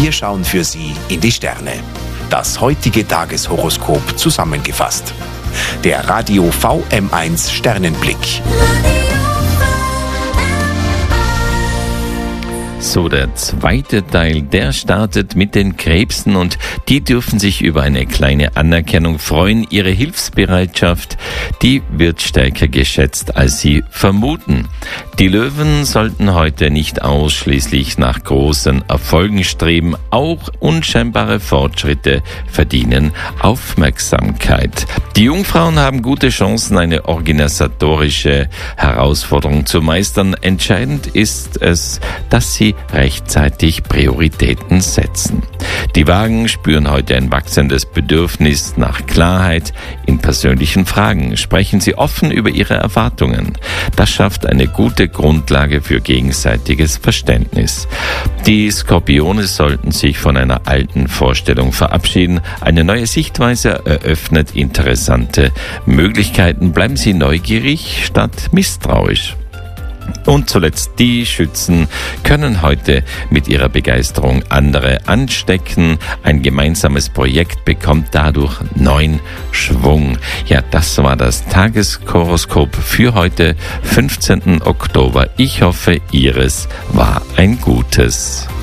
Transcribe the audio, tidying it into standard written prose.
Wir schauen für Sie in die Sterne. Das heutige Tageshoroskop zusammengefasst. Der Radio VM1 Sternenblick. So, der zweite Teil, der startet mit den Krebsen und die dürfen sich über eine kleine Anerkennung freuen. Ihre Hilfsbereitschaft, die wird stärker geschätzt, als Sie vermuten. Die Löwen sollten heute nicht ausschließlich nach großen Erfolgen streben. Auch unscheinbare Fortschritte verdienen Aufmerksamkeit. Die Jungfrauen haben gute Chancen, eine organisatorische Herausforderung zu meistern. Entscheidend ist es, dass Sie rechtzeitig Prioritäten setzen. Die Wagen spüren heute ein wachsendes Bedürfnis nach Klarheit in persönlichen Fragen. Sprechen Sie offen über Ihre Erwartungen. Das schafft eine gute Grundlage für gegenseitiges Verständnis. Die Skorpione sollten sich von einer alten Vorstellung verabschieden. Eine neue Sichtweise eröffnet interessante Möglichkeiten. Bleiben Sie neugierig statt misstrauisch. Und zuletzt, die Schützen können heute mit ihrer Begeisterung andere anstecken. Ein gemeinsames Projekt bekommt dadurch neuen Schwung. Ja, das war das Tageshoroskop für heute, 15. Oktober. Ich hoffe, Ihres war ein gutes.